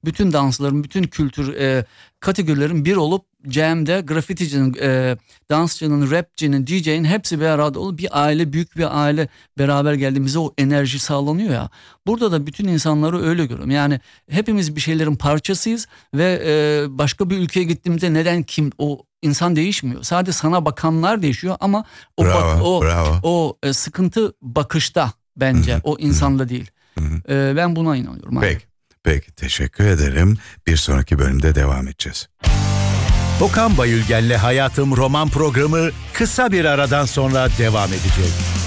bütün dansların, bütün kültür kategorilerin bir olup jam'de grafiticinin, dansçının, rapçinin, DJ'nin hepsi bir arada olup bir aile, büyük bir aile beraber geldiğimizde o enerji sağlanıyor ya. Burada da bütün insanları öyle görüyorum. Yani hepimiz bir şeylerin parçasıyız ve başka bir ülkeye gittiğimizde neden o insan değişmiyor. Sadece sana bakanlar değişiyor ama o sıkıntı bakışta bence, o insanda değil. Ben buna inanıyorum. Peki, teşekkür ederim. Bir sonraki bölümde devam edeceğiz. Okan Bayülgen'le Hayatım roman programı kısa bir aradan sonra devam edecek.